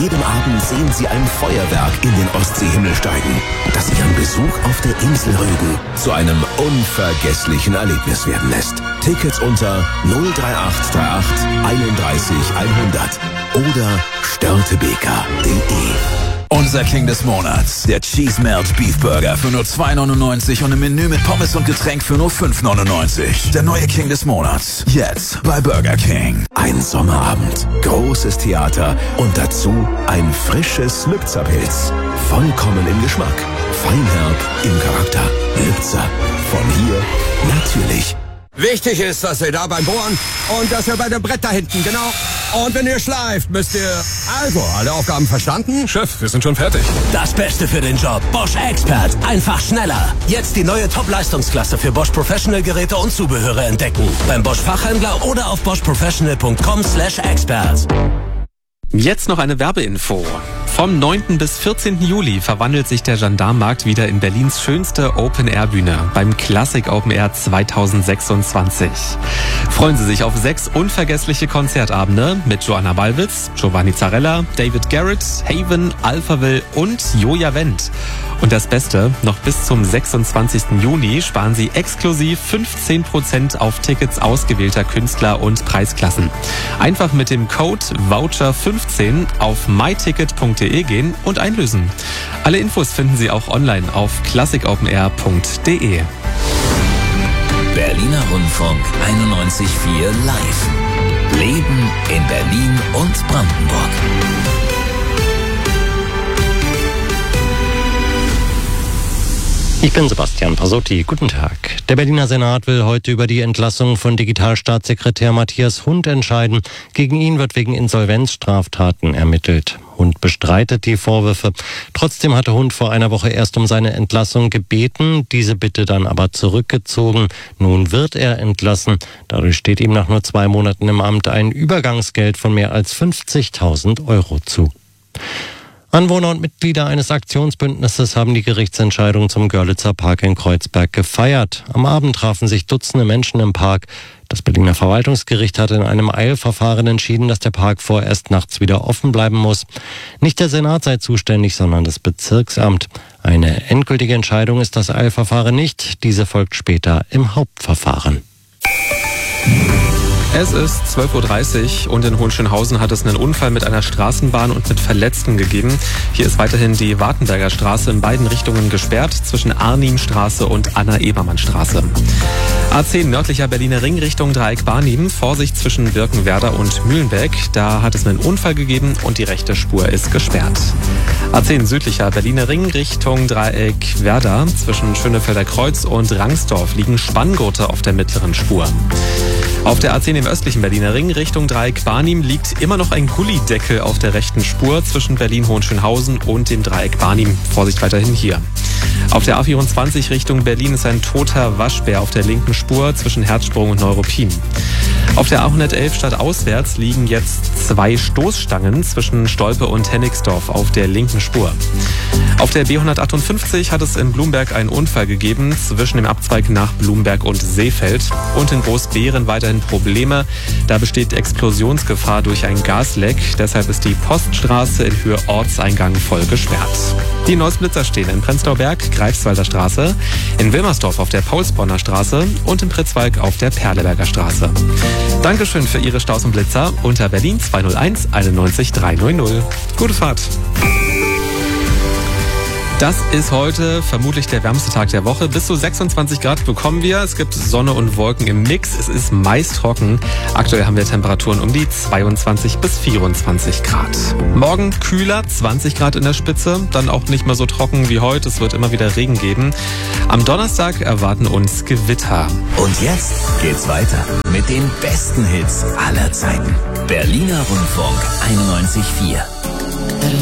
jedem Abend sehen Sie ein Feuerwerk in den Ostseehimmel steigen, das Ihren Besuch auf der Insel Rügen zu einem unvergesslichen Erlebnis werden lässt. Tickets unter 03838 31 100 oder störtebeker.de. Unser King des Monats, der Cheese Melt Beef Burger für nur 2,99 und im Menü mit Pommes und Getränk für nur 5,99. Der neue King des Monats, jetzt bei Burger King. Ein Sommerabend, großes Theater und dazu ein frisches Lübzer-Pilz. Vollkommen im Geschmack, feinherb im Charakter. Lübzer, von hier natürlich. Wichtig ist, dass ihr da beim Bohren und dass ihr bei dem Brett da hinten, genau. Und wenn ihr schleift, müsst ihr... Also, alle Aufgaben verstanden? Chef, wir sind schon fertig. Das Beste für den Job. Bosch Expert. Einfach schneller. Jetzt die neue Top-Leistungsklasse für Bosch Professional Geräte und Zubehöre entdecken. Beim Bosch Fachhändler oder auf boschprofessional.com/expert. Jetzt noch eine Werbeinfo. Vom 9. bis 14. Juli verwandelt sich der Gendarmenmarkt wieder in Berlins schönste Open-Air-Bühne beim Classic Open Air 2026. Freuen Sie sich auf 6 unvergessliche Konzertabende mit Joanna Ballwitz, Giovanni Zarella, David Garrett, Haven, Alphaville und Joja Wendt. Und das Beste, noch bis zum 26. Juni sparen Sie exklusiv 15% auf Tickets ausgewählter Künstler und Preisklassen. Einfach mit dem Code VOUCHER15 auf myticket.de gehen und einlösen. Alle Infos finden Sie auch online auf classicopenair.de. Berliner Rundfunk 91.4 Live. Leben in Berlin und Brandenburg. Ich bin Sebastian Pasotti. Guten Tag. Der Berliner Senat will heute über die Entlassung von Digitalstaatssekretär Matthias Hund entscheiden. Gegen ihn wird wegen Insolvenzstraftaten ermittelt. Hund bestreitet die Vorwürfe. Trotzdem hatte Hund vor einer Woche erst um seine Entlassung gebeten, diese Bitte dann aber zurückgezogen. Nun wird er entlassen. Dadurch steht ihm nach nur 2 Monaten im Amt ein Übergangsgeld von mehr als 50.000 Euro zu. Anwohner und Mitglieder eines Aktionsbündnisses haben die Gerichtsentscheidung zum Görlitzer Park in Kreuzberg gefeiert. Am Abend trafen sich Dutzende Menschen im Park. Das Berliner Verwaltungsgericht hat in einem Eilverfahren entschieden, dass der Park vorerst nachts wieder offen bleiben muss. Nicht der Senat sei zuständig, sondern das Bezirksamt. Eine endgültige Entscheidung ist das Eilverfahren nicht. Diese folgt später im Hauptverfahren. Es ist 12.30 Uhr und in Hohenschönhausen hat es einen Unfall mit einer Straßenbahn und mit Verletzten gegeben. Hier ist weiterhin die Wartenberger Straße in beiden Richtungen gesperrt, zwischen Arnimstraße und Anna-Ebermann-Straße. A10 nördlicher Berliner Ring Richtung Dreieck Barnim. Vorsicht zwischen Birkenwerder und Mühlenbeck. Da hat es einen Unfall gegeben und die rechte Spur ist gesperrt. A10 südlicher Berliner Ring Richtung Dreieck Werder. Zwischen Schönefelder Kreuz und Rangsdorf liegen Spanngurte auf der mittleren Spur. Auf der A10 im östlichen Berliner Ring Richtung Dreieck Barnim liegt immer noch ein Gullideckel auf der rechten Spur zwischen Berlin-Hohenschönhausen und dem Dreieck Barnim. Vorsicht weiterhin hier. Auf der A24 Richtung Berlin ist ein toter Waschbär auf der linken Spur zwischen Herzsprung und Neuruppin. Auf der A111 stadtauswärts liegen jetzt 2 Stoßstangen zwischen Stolpe und Hennigsdorf auf der linken Spur. Auf der B158 hat es in Blumberg einen Unfall gegeben zwischen dem Abzweig nach Blumberg und Seefeld. Und in Großbeeren weiterhin Probleme. Da besteht Explosionsgefahr durch ein Gasleck. Deshalb ist die Poststraße in Höhe Ortseingang voll gesperrt. Die neuesten Blitzer stehen in Prenzlauer Berg, Greifswalder Straße, in Wilmersdorf auf der Paulsbronner Straße und in Pritzwalk auf der Perleberger Straße. Dankeschön für Ihre Staus und Blitzer unter Berlin 201 91 300. Gute Fahrt! Das ist heute vermutlich der wärmste Tag der Woche. Bis zu 26 Grad bekommen wir. Es gibt Sonne und Wolken im Mix. Es ist meist trocken. Aktuell haben wir Temperaturen um die 22 bis 24 Grad. Morgen kühler, 20 Grad in der Spitze. Dann auch nicht mehr so trocken wie heute. Es wird immer wieder Regen geben. Am Donnerstag erwarten uns Gewitter. Und jetzt geht's weiter mit den besten Hits aller Zeiten. Berliner Rundfunk 91.4.